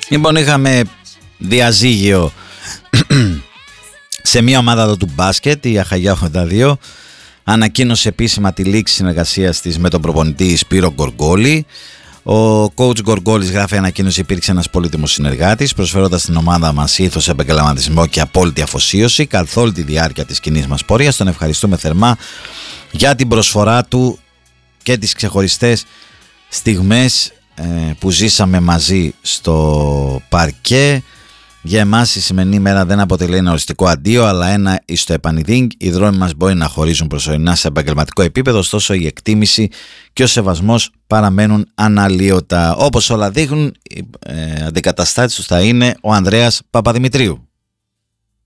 Λοιπόν, είχαμε διαζύγιο σε μια ομάδα εδώ του μπάσκετ. Η Αχαγιά 82 ανακοίνωσε επίσημα τη λήξη συνεργασίας της με τον προπονητή Σπύρο Γκοργόλη. Ο coach Γκοργόλης γράφει ανακοίνωση: υπήρξε ένας πολύτιμος συνεργάτης, προσφέροντας στην ομάδα μας ήθος, επαγγελματισμό και απόλυτη αφοσίωση καθ' όλη τη διάρκεια της κοινής μας πορείας. Τον ευχαριστούμε θερμά για την προσφορά του και τις ξεχωριστές στιγμές που ζήσαμε μαζί στο παρκέ. Για εμάς η σημερινή μέρα δεν αποτελεί ένα οριστικό αντίο, αλλά ένα εις το επανειδήν. Οι δρόμοι μας μπορεί να χωρίζουν προσωρινά σε επαγγελματικό επίπεδο, ωστόσο η εκτίμηση και ο σεβασμός παραμένουν αναλύωτα. Όπως όλα δείχνουν, αντικαταστάτης τους θα είναι ο Ανδρέας Παπαδημητρίου.